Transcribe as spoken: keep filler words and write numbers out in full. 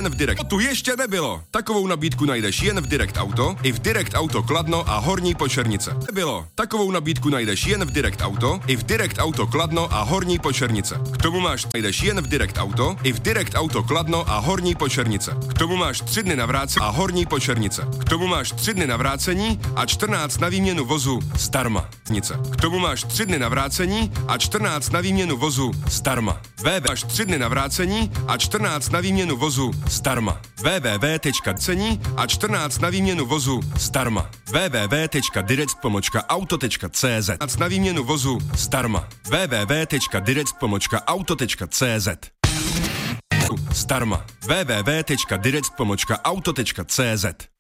v Direct. Tu ještě nebylo. Takovou nabídku najdeš jen v Direct Auto, i v Direct Auto Kladno a Horní Počernice. Nebylo. Takovou nabídku najdeš jen v Direct Auto, i v Direct Auto Kladno a Horní Počernice. K tomu máš najdeš jen v Direct Auto, i v Direct Auto Kladno a Horní Počernice. K tomu máš tři dny na vrácení a Horní Počernice. K tomu máš tři dny na vrácení a čtrnáct na výměnu vozu zdarma. K tomu máš tři dny na vrácení a čtrnáct na výměnu vozu zdarma. W W W máš tři dny na vrácení a čtrnáct na výměnu vozu zdarma. w w w tečka cení a čtrnáct na výměnu vozu zdarma. w w w tečka direct pomlčka auto tečka c z na výměnu vozu zdarma. w w w tečka direct pomlčka auto tečka c z zdarma. w w w tečka direct pomlčka auto tečka c z